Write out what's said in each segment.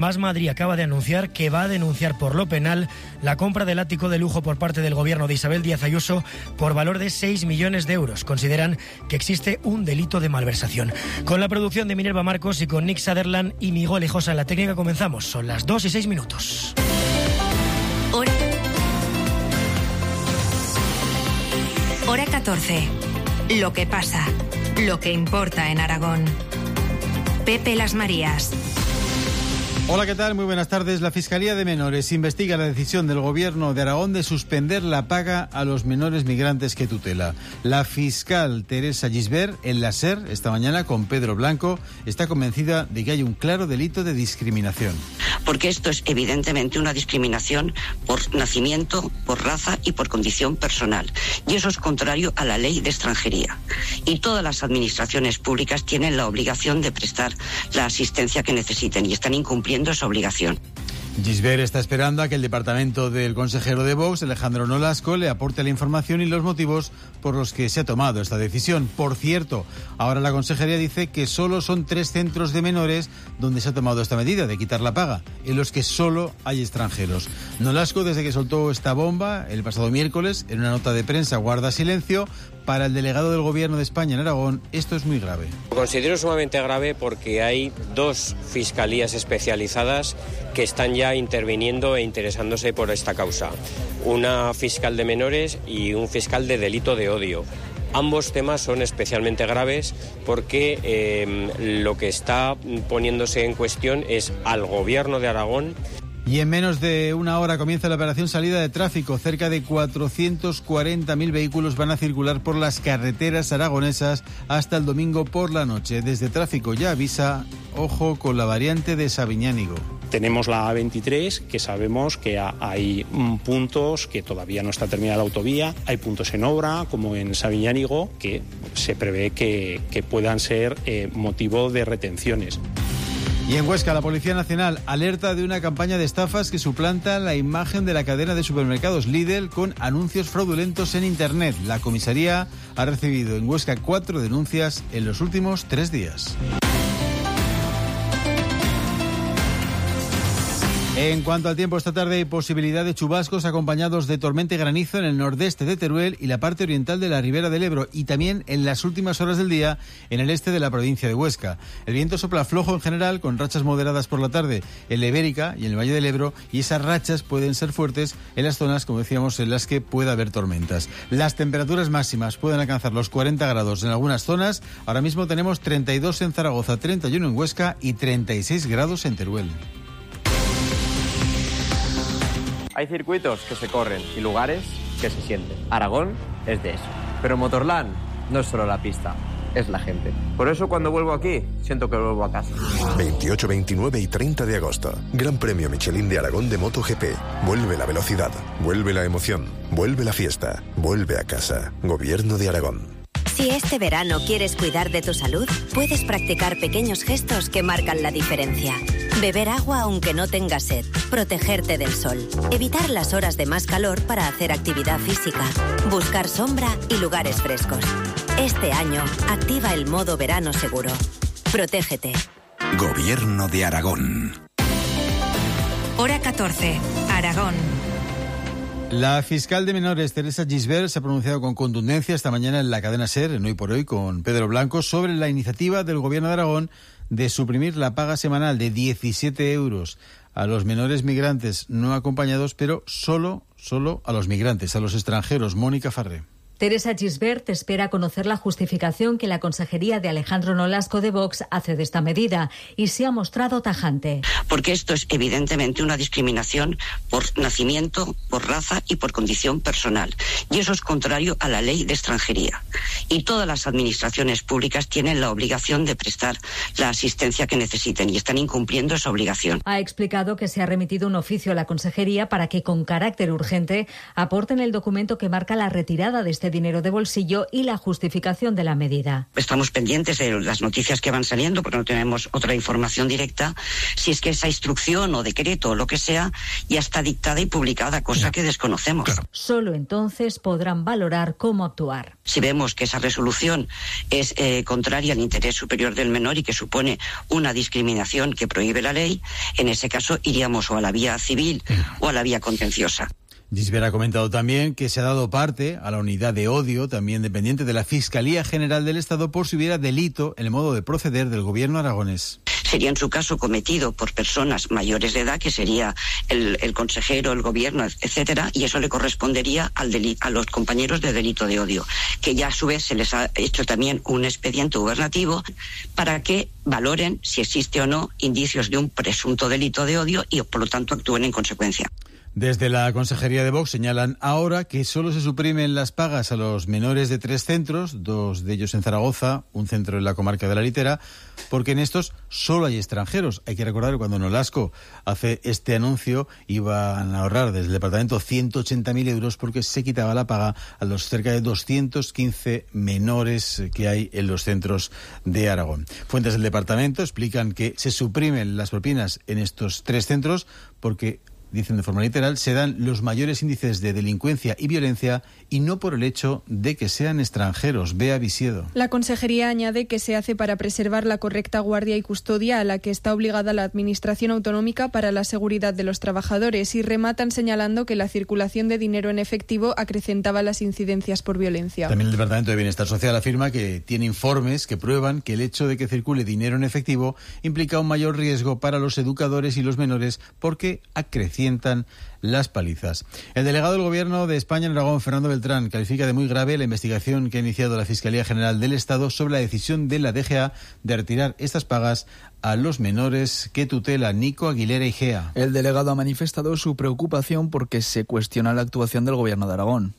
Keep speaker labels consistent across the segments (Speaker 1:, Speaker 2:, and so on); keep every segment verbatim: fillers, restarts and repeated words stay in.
Speaker 1: Más Madrid acaba de anunciar que va a denunciar por lo penal la compra del ático de lujo por parte del gobierno de Isabel Díaz Ayuso por valor de seis millones de euros. Consideran que existe un delito de malversación. Con la producción de Minerva Marcos y con Nick Sutherland y Miguel Ejosa en la técnica comenzamos. Son las dos y seis minutos.
Speaker 2: Hora, Hora catorce. Lo que pasa, lo que importa en Aragón. Pepe Las Marías.
Speaker 3: Hola, ¿qué tal? Muy buenas tardes. La Fiscalía de Menores investiga la decisión del Gobierno de Aragón de suspender la paga a los menores migrantes que tutela. La fiscal Teresa Gisbert, en la SER, esta mañana con Pedro Blanco, está convencida de que hay un claro delito de discriminación.
Speaker 4: Porque esto es evidentemente una discriminación por nacimiento, por raza y por condición personal. Y eso es contrario a la ley de extranjería. Y todas las administraciones públicas tienen la obligación de prestar la asistencia que necesiten y están incumpliendo esa obligación.
Speaker 3: Gisbert está esperando a que el departamento del consejero de Vox, Alejandro Nolasco, le aporte la información y los motivos por los que se ha tomado esta decisión. Por cierto, ahora la consejería dice que solo son tres centros de menores donde se ha tomado esta medida de quitar la paga, en los que solo hay extranjeros. Nolasco, desde que soltó esta bomba el pasado miércoles, en una nota de prensa guarda silencio. Para el delegado del Gobierno de España en Aragón, esto es muy grave.
Speaker 5: Lo considero sumamente grave porque hay dos fiscalías especializadas que están ya interviniendo e interesándose por esta causa. Una fiscal de menores y un fiscal de delito de odio. Ambos temas son especialmente graves porque eh, lo que está poniéndose en cuestión es al Gobierno de Aragón.
Speaker 3: Y en menos de una hora comienza la operación salida de tráfico. Cerca de cuatrocientos cuarenta mil vehículos van a circular por las carreteras aragonesas hasta el domingo por la noche. Desde Tráfico ya avisa, ojo con la variante de Sabiñánigo.
Speaker 6: Tenemos la A veintitrés, que sabemos que hay puntos que todavía no está terminada la autovía, hay puntos en obra, como en Sabiñánigo, que se prevé que, que puedan ser eh, motivo de retenciones.
Speaker 3: Y en Huesca, la Policía Nacional alerta de una campaña de estafas que suplanta la imagen de la cadena de supermercados Lidl con anuncios fraudulentos en Internet. La comisaría ha recibido en Huesca cuatro denuncias en los últimos tres días. En cuanto al tiempo, esta tarde hay posibilidad de chubascos acompañados de tormenta y granizo en el nordeste de Teruel y la parte oriental de la Ribera del Ebro, y también en las últimas horas del día en el este de la provincia de Huesca. El viento sopla flojo en general, con rachas moderadas por la tarde en la Ibérica y en el Valle del Ebro, y esas rachas pueden ser fuertes en las zonas, como decíamos, en las que pueda haber tormentas. Las temperaturas máximas pueden alcanzar los cuarenta grados en algunas zonas. Ahora mismo tenemos treinta y dos en Zaragoza, treinta y uno en Huesca y treinta y seis grados en Teruel.
Speaker 7: Hay circuitos que se corren y lugares que se sienten. Aragón es de eso. Pero Motorland no es solo la pista, es la gente. Por eso cuando vuelvo aquí, siento que vuelvo a casa.
Speaker 8: veintiocho, veintinueve y treinta de agosto. Gran Premio Michelin de Aragón de MotoGP. Vuelve la velocidad, vuelve la emoción, vuelve la fiesta, vuelve a casa. Gobierno de Aragón.
Speaker 2: Si este verano quieres cuidar de tu salud, puedes practicar pequeños gestos que marcan la diferencia. Beber agua aunque no tengas sed, protegerte del sol, evitar las horas de más calor para hacer actividad física, buscar sombra y lugares frescos. Este año, activa el modo verano seguro. Protégete.
Speaker 9: Gobierno de Aragón.
Speaker 2: Hora catorce, Aragón.
Speaker 3: La fiscal de menores, Teresa Gisbert, se ha pronunciado con contundencia esta mañana en la cadena SER, en Hoy por Hoy, con Pedro Blanco, sobre la iniciativa del Gobierno de Aragón de suprimir la paga semanal de diecisiete euros a los menores migrantes no acompañados, pero solo, solo a los migrantes, a los extranjeros. Mónica Farré.
Speaker 10: Teresa Gisbert espera conocer la justificación que la consejería de Alejandro Nolasco de Vox hace de esta medida y se ha mostrado tajante.
Speaker 4: Porque esto es evidentemente una discriminación por nacimiento, por raza y por condición personal. Y eso es contrario a la ley de extranjería. Y todas las administraciones públicas tienen la obligación de prestar la asistencia que necesiten y están incumpliendo esa obligación.
Speaker 10: Ha explicado que se ha remitido un oficio a la consejería para que con carácter urgente aporten el documento que marca la retirada de este dinero de bolsillo y la justificación de la medida.
Speaker 4: Estamos pendientes de las noticias que van saliendo porque no tenemos otra información directa, si es que esa instrucción o decreto o lo que sea ya está dictada y publicada, cosa que desconocemos. Claro.
Speaker 10: Solo entonces podrán valorar cómo actuar.
Speaker 4: Si vemos que esa resolución es eh, contraria al interés superior del menor y que supone una discriminación que prohíbe la ley, en ese caso iríamos o a la vía civil o a la vía contenciosa.
Speaker 3: Gisbert ha comentado también que se ha dado parte a la unidad de odio, también dependiente de la Fiscalía General del Estado, por si hubiera delito en el modo de proceder del gobierno aragonés.
Speaker 4: Sería en su caso cometido por personas mayores de edad, que sería el, el consejero, el gobierno, etcétera, y eso le correspondería al deli- a los compañeros de delito de odio, que ya a su vez se les ha hecho también un expediente gubernativo para que valoren si existe o no indicios de un presunto delito de odio y por lo tanto actúen en consecuencia.
Speaker 3: Desde la Consejería de Vox señalan ahora que solo se suprimen las pagas a los menores de tres centros, dos de ellos en Zaragoza, un centro en la comarca de la Litera, porque en estos solo hay extranjeros. Hay que recordar que cuando Nolasco hace este anuncio iban a ahorrar desde el departamento ciento ochenta mil euros porque se quitaba la paga a los cerca de doscientos quince menores que hay en los centros de Aragón. Fuentes del departamento explican que se suprimen las propinas en estos tres centros porque, dicen de forma literal, se dan los mayores índices de delincuencia y violencia y no por el hecho de que sean extranjeros. Bea Visiedo.
Speaker 11: La Consejería añade que se hace para preservar la correcta guardia y custodia a la que está obligada la Administración Autonómica para la seguridad de los trabajadores y rematan señalando que la circulación de dinero en efectivo acrecentaba las incidencias por violencia.
Speaker 3: También el Departamento de Bienestar Social afirma que tiene informes que prueban que el hecho de que circule dinero en efectivo implica un mayor riesgo para los educadores y los menores porque acrecienta las palizas. El delegado del Gobierno de España en Aragón, Fernando Beltrán, califica de muy grave la investigación que ha iniciado la Fiscalía General del Estado sobre la decisión de la D G A de retirar estas pagas a los menores que tutela Nico Aguilera Igea.
Speaker 12: El delegado ha manifestado su preocupación porque se cuestiona la actuación del Gobierno de Aragón.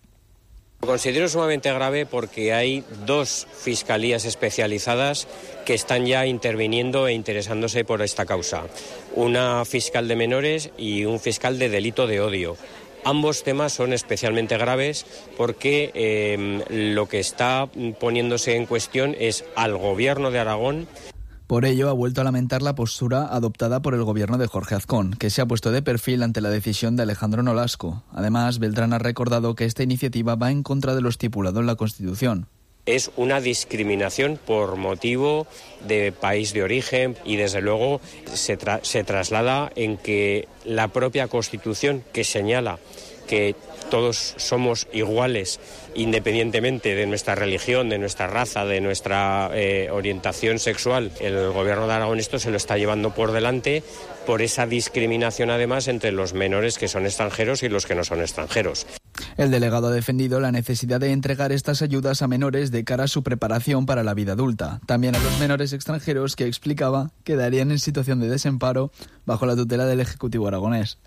Speaker 5: Lo considero sumamente grave porque hay dos fiscalías especializadas que están ya interviniendo e interesándose por esta causa. Una fiscal de menores y un fiscal de delito de odio. Ambos temas son especialmente graves porque eh, lo que está poniéndose en cuestión es al Gobierno de Aragón.
Speaker 12: Por ello, ha vuelto a lamentar la postura adoptada por el gobierno de Jorge Azcón, que se ha puesto de perfil ante la decisión de Alejandro Nolasco. Además, Beltrán ha recordado que esta iniciativa va en contra de lo estipulado en la Constitución.
Speaker 5: Es una discriminación por motivo de país de origen y, desde luego, se, tra- se traslada en que la propia Constitución, que señala que todos somos iguales independientemente de nuestra religión, de nuestra raza, de nuestra eh, orientación sexual, el Gobierno de Aragón esto se lo está llevando por delante por esa discriminación además entre los menores que son extranjeros y los que no son extranjeros.
Speaker 12: El delegado ha defendido la necesidad de entregar estas ayudas a menores de cara a su preparación para la vida adulta. También a los menores extranjeros que explicaba quedarían en situación de desamparo bajo la tutela del Ejecutivo aragonés.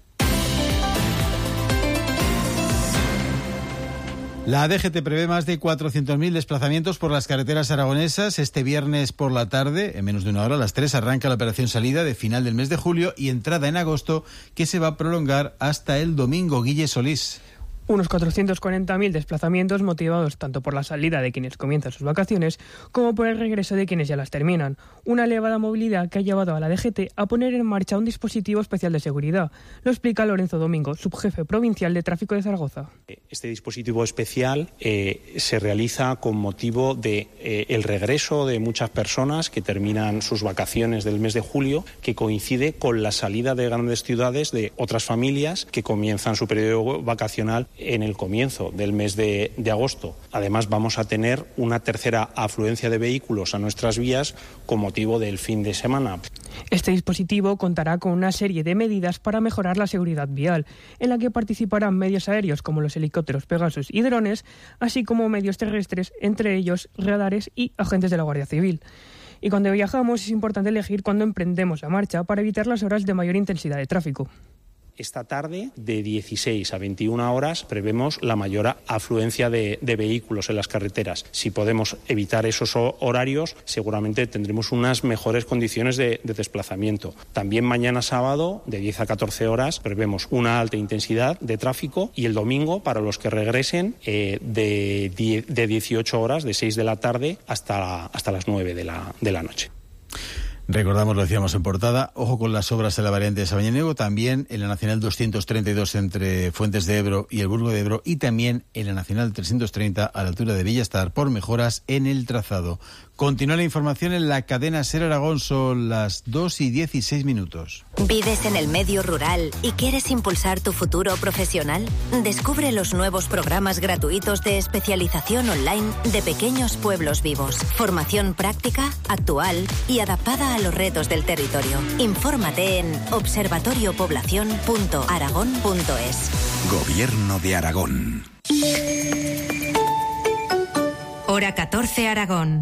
Speaker 3: La D G T prevé más de cuatrocientos mil desplazamientos por las carreteras aragonesas. Este viernes por la tarde, en menos de una hora, a las tres, arranca la operación salida de final del mes de julio y entrada en agosto, que se va a prolongar hasta el domingo. Guille Solís.
Speaker 13: Unos cuatrocientos cuarenta mil desplazamientos motivados tanto por la salida de quienes comienzan sus vacaciones como por el regreso de quienes ya las terminan. Una elevada movilidad que ha llevado a la D G T a poner en marcha un dispositivo especial de seguridad. Lo explica Lorenzo Domingo, subjefe provincial de tráfico de Zaragoza.
Speaker 6: Este dispositivo especial eh, se realiza con motivo de eh, el regreso de muchas personas que terminan sus vacaciones del mes de julio, que coincide con la salida de grandes ciudades de otras familias que comienzan su periodo vacacional en el comienzo del mes de, de agosto. Además, vamos a tener una tercera afluencia de vehículos a nuestras vías con motivo del fin de semana.
Speaker 13: Este dispositivo contará con una serie de medidas para mejorar la seguridad vial, en la que participarán medios aéreos como los helicópteros Pegasus y drones, así como medios terrestres, entre ellos radares y agentes de la Guardia Civil. Y cuando viajamos es importante elegir cuándo emprendemos la marcha para evitar las horas de mayor intensidad de tráfico.
Speaker 6: esta tarde, de dieciséis a veintiuna horas, prevemos la mayor afluencia de, de vehículos en las carreteras. Si podemos evitar esos horarios, seguramente tendremos unas mejores condiciones de, de desplazamiento. También mañana sábado, de diez a catorce horas, prevemos una alta intensidad de tráfico, y el domingo, para los que regresen, eh, de, diez, de dieciocho horas, de seis de la tarde hasta, hasta las nueve de la, de la noche.
Speaker 3: Recordamos, lo decíamos en portada, ojo con las obras en la variante de Sabiñánigo, también en la Nacional doscientos treinta y dos entre Fuentes de Ebro y el Burgo de Ebro, y también en la Nacional trescientos treinta a la altura de Villastar por mejoras en el trazado. Continúa la información en la cadena SER Aragón, son las dos y dieciséis minutos.
Speaker 2: ¿Vives en el medio rural y quieres impulsar tu futuro profesional? Descubre los nuevos programas gratuitos de especialización online de Pequeños Pueblos Vivos. Formación práctica, actual y adaptada a los retos del territorio. Infórmate en observatorio población punto aragón punto es.
Speaker 9: Gobierno de Aragón.
Speaker 2: Hora catorce Aragón.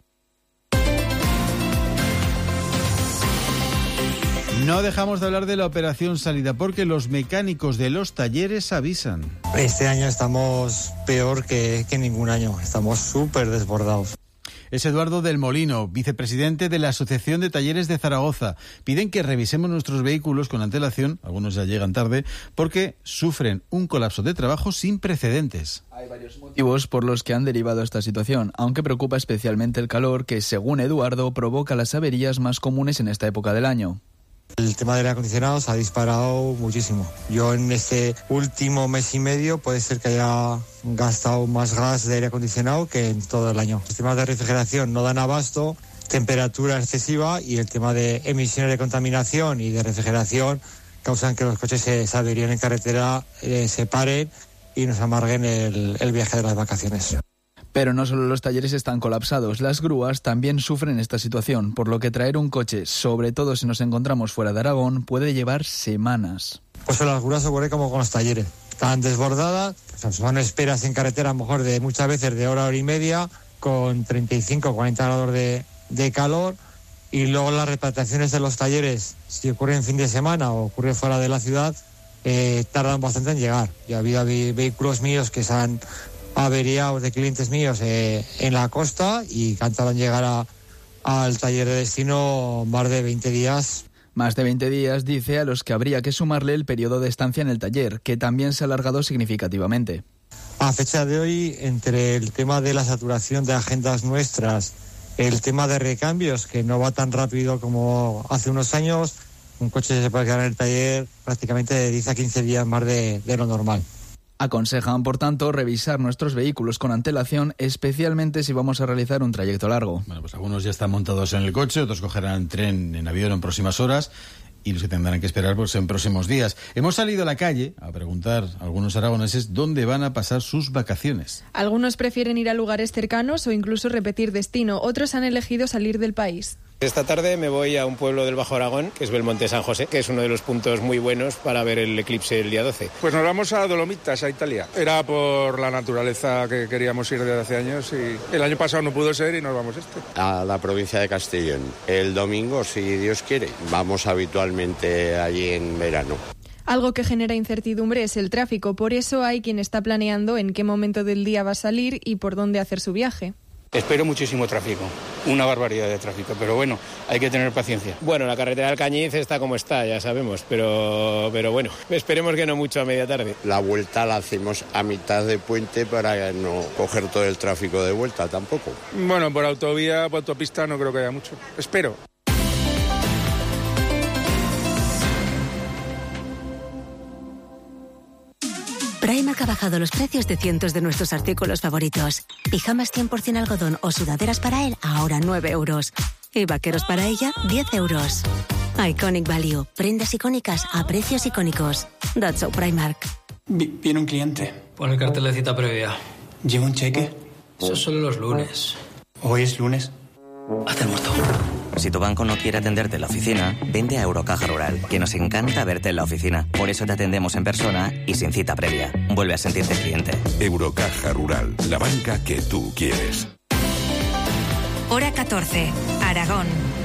Speaker 3: No dejamos de hablar de la operación salida porque los mecánicos de los talleres avisan.
Speaker 14: Este año estamos peor que, que ningún año, estamos súper desbordados.
Speaker 3: Es Eduardo del Molino, vicepresidente de la Asociación de Talleres de Zaragoza. Piden que revisemos nuestros vehículos con antelación, algunos ya llegan tarde, porque sufren un colapso de trabajo sin precedentes.
Speaker 12: Hay varios motivos por los que han derivado esta situación, aunque preocupa especialmente el calor que, según Eduardo, provoca las averías más comunes en esta época del año.
Speaker 14: El tema del aire acondicionado se ha disparado muchísimo. Yo en este último mes y medio puede ser que haya gastado más gas de aire acondicionado que en todo el año. Los sistemas de refrigeración no dan abasto, temperatura excesiva y el tema de emisiones de contaminación y de refrigeración causan que los coches se, se averíen en carretera, eh, se paren y nos amarguen el, el viaje de las vacaciones.
Speaker 12: Pero no solo los talleres están colapsados, las grúas también sufren esta situación, por lo que traer un coche, sobre todo si nos encontramos fuera de Aragón, puede llevar semanas.
Speaker 14: Pues las grúas ocurre como con los talleres, están desbordadas, son esperas en carretera a lo mejor de muchas veces de hora, hora y media, con treinta y cinco, cuarenta grados de, de calor, y luego las repatriaciones de los talleres, si ocurre en fin de semana o ocurre fuera de la ciudad, eh, tardan bastante en llegar. Ya ha habido vehículos míos que se han averiados de clientes míos eh, en la costa y cantaban llegar a, al taller de destino más de veinte días.
Speaker 12: Más de veinte días, dice, a los que habría que sumarle el periodo de estancia en el taller, que también se ha alargado significativamente.
Speaker 14: A fecha de hoy, entre el tema de la saturación de agendas nuestras, el tema de recambios, que no va tan rápido como hace unos años, un coche se puede quedar en el taller prácticamente de diez a quince días más de, de lo normal.
Speaker 12: Aconsejan, por tanto, revisar nuestros vehículos con antelación, especialmente si vamos a realizar un trayecto largo.
Speaker 3: Bueno, pues algunos ya están montados en el coche, otros cogerán tren en avión en próximas horas y los que tendrán que esperar pues en próximos días. Hemos salido a la calle a preguntar a algunos aragoneses dónde van a pasar sus vacaciones.
Speaker 11: Algunos prefieren ir a lugares cercanos o incluso repetir destino, otros han elegido salir del país.
Speaker 5: Esta tarde me voy a un pueblo del Bajo Aragón, que es Belmonte San José, que es uno de los puntos muy buenos para ver el eclipse el día doce.
Speaker 15: Pues nos vamos a Dolomitas, a Italia. Era por la naturaleza que queríamos ir desde hace años y el año pasado no pudo ser y nos vamos este.
Speaker 16: A la provincia de Castellón. El domingo, si Dios quiere. Vamos habitualmente allí en verano.
Speaker 11: Algo que genera incertidumbre es el tráfico, por eso hay quien está planeando en qué momento del día va a salir y por dónde hacer su viaje.
Speaker 17: Espero muchísimo tráfico, una barbaridad de tráfico, pero bueno, hay que tener paciencia.
Speaker 5: Bueno, la carretera del Cañiz está como está, ya sabemos, pero, pero bueno, esperemos que no mucho a media tarde.
Speaker 16: La vuelta la hacemos a mitad de puente para no coger todo el tráfico de vuelta tampoco.
Speaker 15: Bueno, por autovía, por autopista no creo que haya mucho, espero.
Speaker 2: Primark ha bajado los precios de cientos de nuestros artículos favoritos. Pijamas cien por ciento algodón o sudaderas para él, ahora nueve euros. Y vaqueros para ella, diez euros. Iconic Value. Prendas icónicas a precios icónicos. That's so Primark.
Speaker 18: Vi- viene un cliente.
Speaker 19: Pon el cartel de cita previa.
Speaker 18: ¿Lleva un cheque?
Speaker 19: Eso es solo los lunes.
Speaker 18: ¿Hoy es lunes?
Speaker 19: Hazte el muerto.
Speaker 20: Si tu banco no quiere atenderte en la oficina, vente a Eurocaja Rural, que nos encanta verte en la oficina. Por eso te atendemos en persona y sin cita previa. Vuelve a sentirte cliente.
Speaker 9: Eurocaja Rural, la banca que tú quieres.
Speaker 2: Hora catorce, Aragón.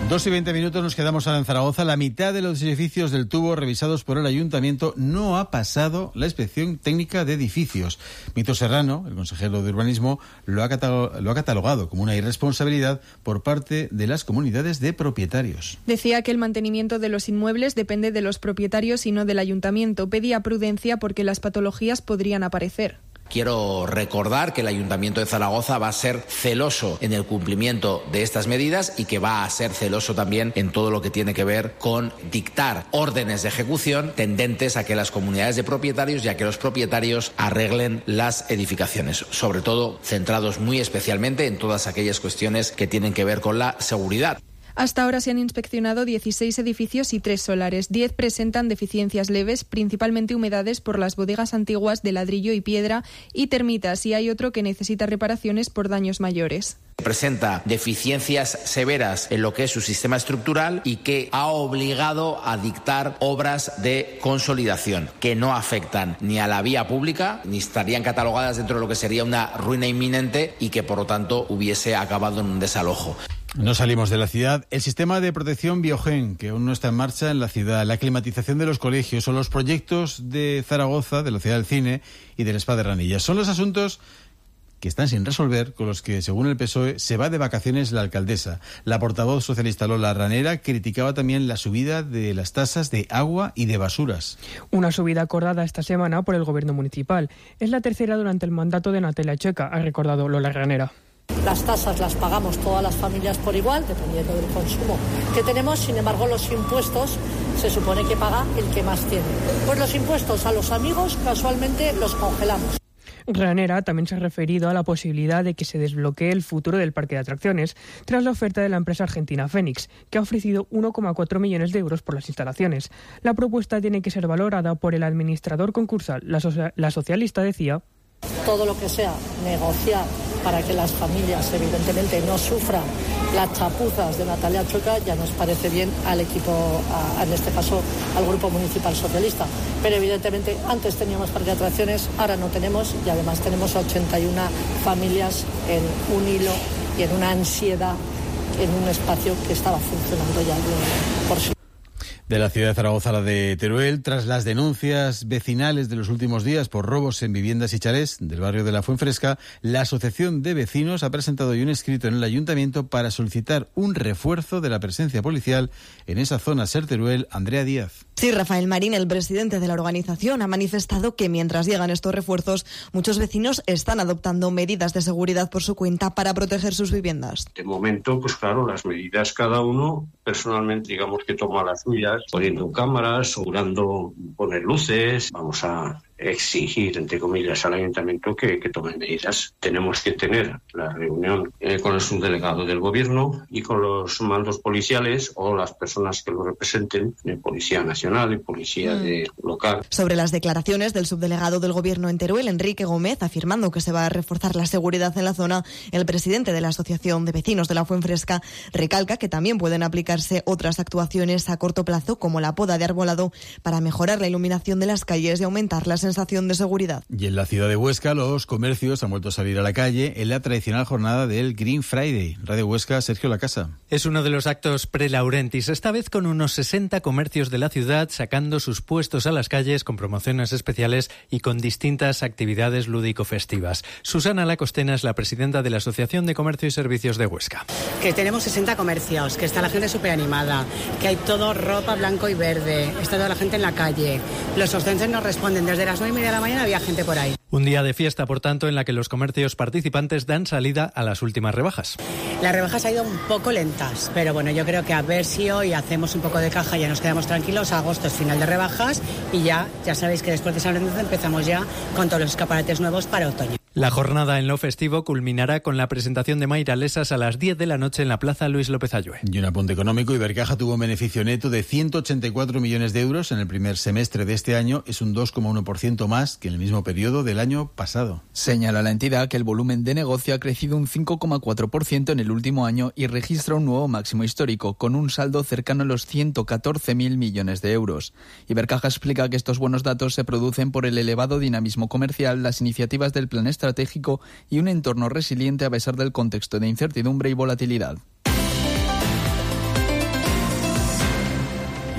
Speaker 3: Dos y veinte minutos nos quedamos ahora en Zaragoza. La mitad de los edificios del tubo revisados por el ayuntamiento no ha pasado la inspección técnica de edificios. Mito Serrano, el consejero de urbanismo, lo ha, catalog- lo ha catalogado como una irresponsabilidad por parte de las comunidades de propietarios.
Speaker 11: Decía que el mantenimiento de los inmuebles depende de los propietarios y no del ayuntamiento. Pedía prudencia porque las patologías podrían aparecer.
Speaker 21: Quiero recordar que el Ayuntamiento de Zaragoza va a ser celoso en el cumplimiento de estas medidas y que va a ser celoso también en todo lo que tiene que ver con dictar órdenes de ejecución tendentes a que las comunidades de propietarios y a que los propietarios arreglen las edificaciones, sobre todo centrados muy especialmente en todas aquellas cuestiones que tienen que ver con la seguridad.
Speaker 11: Hasta ahora se han inspeccionado dieciséis edificios y tres solares. diez presentan deficiencias leves, principalmente humedades por las bodegas antiguas de ladrillo y piedra y termitas, y hay otro que necesita reparaciones por daños mayores.
Speaker 21: Presenta deficiencias severas en lo que es su sistema estructural y que ha obligado a dictar obras de consolidación que no afectan ni a la vía pública ni estarían catalogadas dentro de lo que sería una ruina inminente y que por lo tanto hubiese acabado en un desalojo.
Speaker 3: No salimos de la ciudad. El sistema de protección Biogen, que aún no está en marcha en la ciudad, la climatización de los colegios o los proyectos de Zaragoza, de la ciudad del cine y del Spa de Ranillas, son los asuntos que están sin resolver, con los que, según el P S O E, se va de vacaciones la alcaldesa. La portavoz socialista Lola Ranera criticaba también la subida de las tasas de agua y de basuras.
Speaker 13: Una subida acordada esta semana por el gobierno municipal. Es la tercera durante el mandato de Natalia Checa, ha recordado Lola Ranera.
Speaker 22: Las tasas las pagamos todas las familias por igual, dependiendo del consumo que tenemos. Sin embargo, los impuestos se supone que paga el que más tiene. Pues los impuestos a los amigos casualmente los congelamos.
Speaker 13: Ranera también se ha referido a la posibilidad de que se desbloquee el futuro del parque de atracciones tras la oferta de la empresa argentina Fénix, que ha ofrecido uno coma cuatro millones de euros por las instalaciones. La propuesta tiene que ser valorada por el administrador concursal. La, so- la socialista decía:
Speaker 22: todo lo que sea negociar para que las familias evidentemente no sufran las chapuzas de Natalia Checa ya nos parece bien al equipo, a, en este caso al Grupo Municipal Socialista. Pero evidentemente antes teníamos parque de atracciones, ahora no tenemos, y además tenemos ochenta y una familias en un hilo y en una ansiedad en un espacio que estaba funcionando ya de, por sí.
Speaker 3: De la ciudad de Zaragoza a la de Teruel, tras las denuncias vecinales de los últimos días por robos en viviendas y chalés del barrio de la Fuenfresca, la Asociación de Vecinos ha presentado hoy un escrito en el Ayuntamiento para solicitar un refuerzo de la presencia policial en esa zona. Ser Teruel, Andrea Díaz.
Speaker 23: Sí, Rafael Marín, el presidente de la organización, ha manifestado que mientras llegan estos refuerzos, muchos vecinos están adoptando medidas de seguridad por su cuenta para proteger sus viviendas.
Speaker 24: De momento, pues claro, las medidas cada uno personalmente, digamos que toma las suyas, poniendo cámaras, asegurando poner luces. Vamos a exigir, entre comillas, al ayuntamiento que, que tome medidas. Tenemos que tener la reunión eh, con el subdelegado del gobierno y con los mandos policiales o las personas que lo representen, de Policía Nacional y Policía mm. de local.
Speaker 23: Sobre las declaraciones del subdelegado del gobierno en Teruel, Enrique Gómez, afirmando que se va a reforzar la seguridad en la zona, el presidente de la Asociación de Vecinos de la Fuenfresca recalca que también pueden aplicarse otras actuaciones a corto plazo, como la poda de arbolado, para mejorar la iluminación de las calles y aumentar la sensación de seguridad.
Speaker 3: Y en la ciudad de Huesca, los comercios han vuelto a salir a la calle en la tradicional jornada del Green Friday. Radio Huesca, Sergio Lacasa.
Speaker 25: Es uno de los actos pre-Laurentis, esta vez con unos sesenta comercios de la ciudad sacando sus puestos a las calles con promociones especiales y con distintas actividades lúdico-festivas. Susana Lacostena es la presidenta de la Asociación de Comercio y Servicios de Huesca.
Speaker 26: Que tenemos sesenta comercios, que está la gente súper animada, que hay todo ropa blanco y verde, está toda la gente en la calle. Los ostenses nos responden, desde las nueve y media de la mañana había gente por ahí.
Speaker 25: Un día de fiesta, por tanto, en la que los comercios participantes dan salida a las últimas rebajas.
Speaker 26: Las rebajas han ido un poco lentas, pero bueno, yo creo que a ver si hoy hacemos un poco de caja, ya nos quedamos tranquilos. Agosto es final de rebajas y ya, ya sabéis que después de San Lorenzo empezamos ya con todos los escaparates nuevos para otoño.
Speaker 25: La jornada en lo festivo culminará con la presentación de Mairalesas a las diez de la noche en la Plaza Luis López Ayue.
Speaker 3: Y un apunte económico: Ibercaja tuvo un beneficio neto de ciento ochenta y cuatro millones de euros en el primer semestre de este año. Es un dos coma uno por ciento más que en el mismo periodo del año pasado.
Speaker 12: Señala la entidad que el volumen de negocio ha crecido un cinco coma cuatro por ciento en el último año y registra un nuevo máximo histórico, con un saldo cercano a los ciento catorce mil millones de euros. Ibercaja explica que estos buenos datos se producen por el elevado dinamismo comercial, las iniciativas del plan estratégico y un entorno resiliente a pesar del contexto de incertidumbre y volatilidad.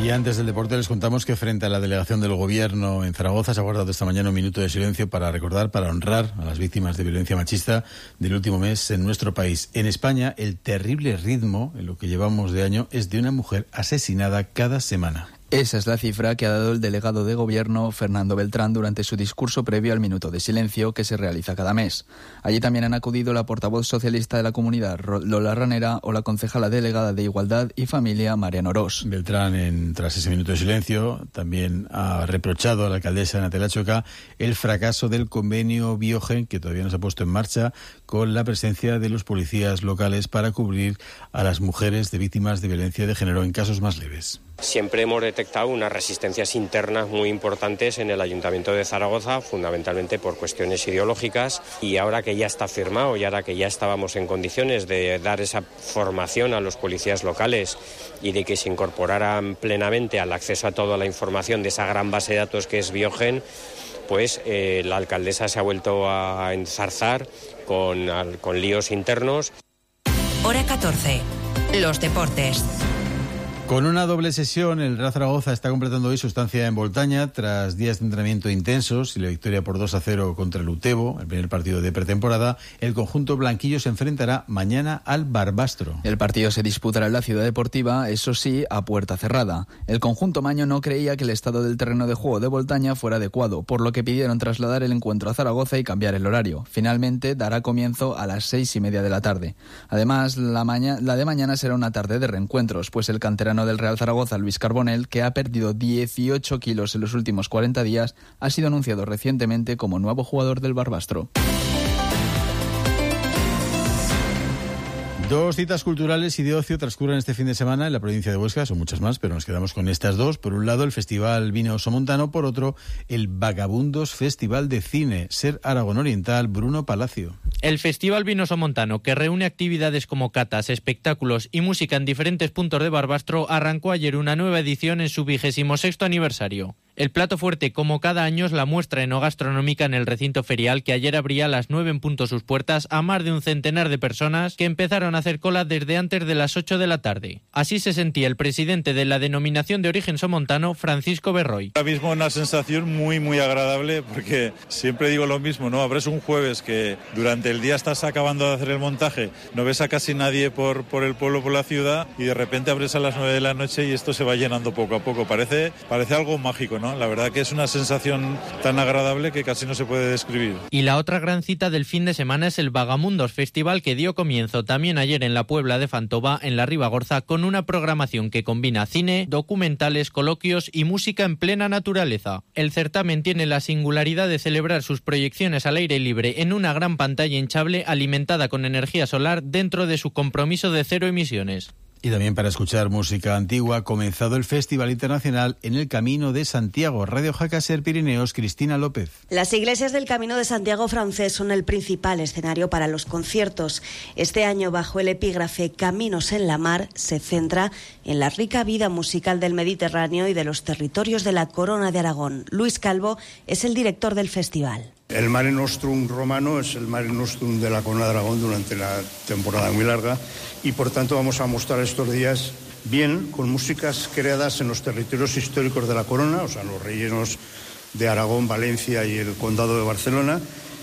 Speaker 3: Y antes del deporte les contamos que frente a la delegación del Gobierno en Zaragoza se ha guardado esta mañana un minuto de silencio para recordar, para honrar a las víctimas de violencia machista del último mes en nuestro país. En España, el terrible ritmo en lo que llevamos de año es de una mujer asesinada cada semana.
Speaker 12: Esa es la cifra que ha dado el delegado de Gobierno, Fernando Beltrán, durante su discurso previo al minuto de silencio que se realiza cada mes. Allí también han acudido la portavoz socialista de la comunidad, Lola Ranera, o la concejala delegada de Igualdad y Familia, Mariano Orós.
Speaker 3: Beltrán, en, tras ese minuto de silencio, también ha reprochado a la alcaldesa Natalia Choca el fracaso del convenio Biogen, que todavía no se ha puesto en marcha, con la presencia de los policías locales para cubrir a las mujeres de víctimas de violencia de género en casos más leves.
Speaker 5: Siempre hemos detectado unas resistencias internas muy importantes en el Ayuntamiento de Zaragoza, fundamentalmente por cuestiones ideológicas, y ahora que ya está firmado y ahora que ya estábamos en condiciones de dar esa formación a los policías locales y de que se incorporaran plenamente al acceso a toda la información de esa gran base de datos que es Biogen, pues eh, la alcaldesa se ha vuelto a enzarzar con, con líos internos.
Speaker 2: Hora catorce. Los deportes.
Speaker 3: Con una doble sesión, el Real Zaragoza está completando hoy su estancia en Boltaña tras días de entrenamiento intensos y la victoria por dos a cero contra el Utebo, el primer partido de pretemporada. El conjunto blanquillo se enfrentará mañana al Barbastro.
Speaker 12: El partido se disputará en la Ciudad Deportiva, eso sí, a puerta cerrada. El conjunto maño no creía que el estado del terreno de juego de Boltaña fuera adecuado, por lo que pidieron trasladar el encuentro a Zaragoza y cambiar el horario. Finalmente dará comienzo a las seis y media de la tarde. Además, la, maña- la de mañana será una tarde de reencuentros, pues el canterano del Real Zaragoza, Luis Carbonell, que ha perdido dieciocho kilos en los últimos cuarenta días, ha sido anunciado recientemente como nuevo jugador del Barbastro.
Speaker 3: Dos citas culturales y de ocio transcurren este fin de semana en la provincia de Huesca, son muchas más, pero nos quedamos con estas dos. Por un lado, el Festival Vino Somontano, por otro, el Vagabundos Festival de Cine. Ser Aragón Oriental, Bruno Palacio.
Speaker 1: El Festival Vino Somontano, que reúne actividades como catas, espectáculos y música en diferentes puntos de Barbastro, arrancó ayer una nueva edición en su vigésimo sexto aniversario. El plato fuerte, como cada año, es la muestra enogastronómica en el recinto ferial, que ayer abría a las nueve en punto sus puertas a más de un centenar de personas que empezaron a hacer cola desde antes de las ocho de la tarde. Así se sentía el presidente de la denominación de origen somontano, Francisco Berroy.
Speaker 4: Ahora mismo una sensación muy muy agradable, porque siempre digo lo mismo, ¿no? Abres un jueves que durante el día estás acabando de hacer el montaje, no ves a casi nadie por, por el pueblo, por la ciudad, y de repente abres a las nueve de la noche y esto se va llenando poco a poco. Parece, parece algo mágico, ¿no? La verdad que es una sensación tan agradable que casi no se puede describir.
Speaker 1: Y la otra gran cita del fin de semana es el Vagamundos Festival, que dio comienzo también ayer en la Puebla de Fantova, en la Ribagorza, con una programación que combina cine, documentales, coloquios y música en plena naturaleza. El certamen tiene la singularidad de celebrar sus proyecciones al aire libre en una gran pantalla hinchable alimentada con energía solar dentro de su compromiso de cero emisiones.
Speaker 3: Y también para escuchar música antigua, ha comenzado el Festival Internacional en el Camino de Santiago. Radio Jacaser Pirineos, Cristina López.
Speaker 6: Las iglesias del Camino de Santiago francés son el principal escenario para los conciertos. Este año, bajo el epígrafe Caminos en la Mar, se centra en la rica vida musical del Mediterráneo y de los territorios de la Corona de Aragón. Luis Calvo es el director del festival.
Speaker 7: El Mare Nostrum romano es el Mare Nostrum de la Corona de Aragón durante la temporada muy larga y por tanto vamos a mostrar estos días bien con músicas creadas en los territorios históricos de la Corona, o sea, los rellenos de Aragón, Valencia y el Condado de Barcelona,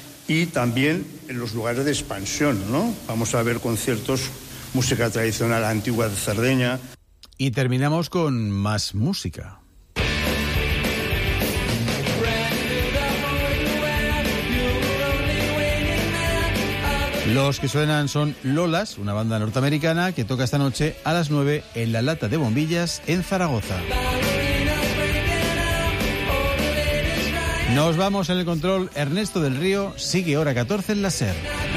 Speaker 7: y también en los lugares de expansión, ¿no? Vamos a ver conciertos, música tradicional antigua de Cerdeña.
Speaker 3: Y terminamos con más música. Los que suenan son Lolas, una banda norteamericana que toca esta noche a las nueve en la Lata de Bombillas en Zaragoza. Nos vamos en el control. Ernesto del Río sigue hora catorce en la SER.